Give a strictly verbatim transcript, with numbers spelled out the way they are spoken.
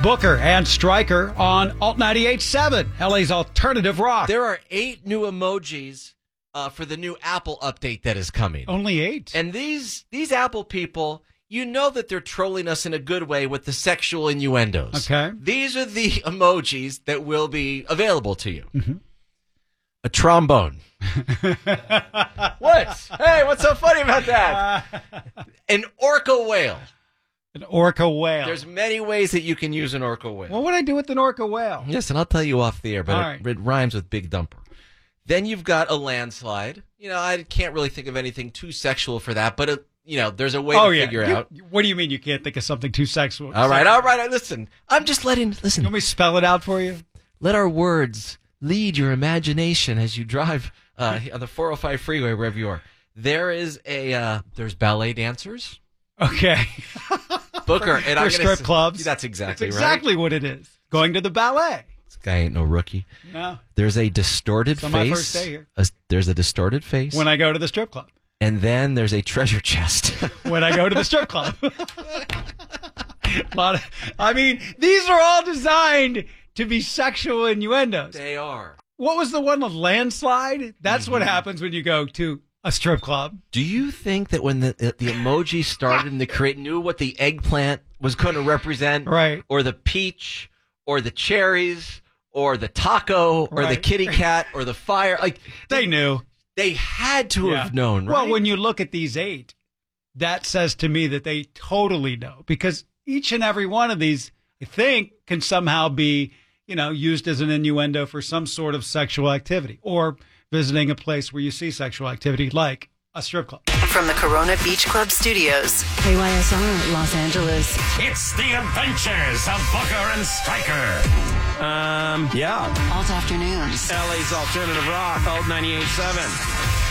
Booker and Stryker on Alt ninety-eight point seven, L A's alternative rock. There are eight new emojis uh, for the new Apple update that is coming. Only eight? And these these Apple people, you know that they're trolling us in a good way with the sexual innuendos. Okay. These are the emojis that will be available to you. Mm-hmm. A trombone. What? Hey, what's so funny about that? An orca whale. An orca whale. There's many ways that you can use an orca whale. What would I do with an orca whale? Yes, and I'll tell you off the air, but right. it, it rhymes with big dumper. Then you've got a landslide. You know, I can't really think of anything too sexual for that, but, it, you know, there's a way oh, to yeah. figure you, out. What do you mean you can't think of something too sexual? All right, all right, listen. I'm just letting, listen. You want me to spell it out for you? Let our words lead your imagination as you drive uh, on the four oh five freeway, wherever you are. There is a, uh, there's ballet dancers. Okay. Booker. And For I'm strip gonna, clubs. That's exactly That's right. exactly what it is. Going to the ballet. This guy ain't no rookie. No. There's a distorted It's on face. my first day here. A, there's a distorted face. When I go to the strip club. And then there's a treasure chest. When I go to the strip club. Lot of, I mean, these are all designed to be sexual innuendos. They are. What was the one with landslide? That's Mm-hmm. what happens when you go to a strip club. Do you think that when the the emoji started and the create knew what the eggplant was going to represent, Right. or the peach, or the cherries, or the taco, or the Right. kitty cat, or the fire? Like They knew. they had to Yeah. have known, right? Well, when you look at these eight, that says to me that they totally know, because each and every one of these, I think, can somehow be, you know, used as an innuendo for some sort of sexual activity, or visiting a place where you see sexual activity, like a strip club. From the Corona Beach Club Studios, K Y S R, Los Angeles. It's the adventures of Booker and Stryker. Um, yeah. Alt Afternoons. L A's alternative rock, Alt ninety-eight point seven.